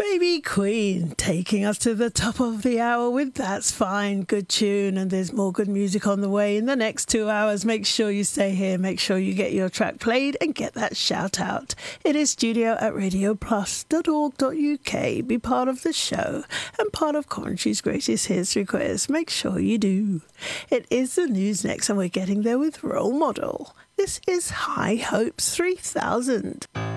Baby Queen taking us to the top of the hour with That's Fine, good tune, and there's more good music on the way in the next 2 hours. Make sure you stay here, make sure you get your track played and get that shout out. It is studio@radioplus.org.uk. Be part of the show and part of Coventry's Greatest Hits Request. Make sure you do. It is the news next and we're getting there with Role Model. This is High Hopes 3000.